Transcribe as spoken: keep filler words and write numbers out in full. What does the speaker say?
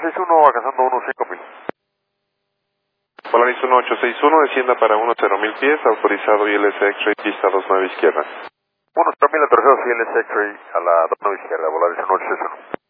seis uno, bajando uno cinco mil. Polaris uno ocho seis uno, descienda para uno cero mil pies, autorizado I L S X-Ray, pista dos nueve izquierda. uno cero mil, autorizado I L S X-Ray a la dos nueve izquierda, Polaris uno ocho seis uno.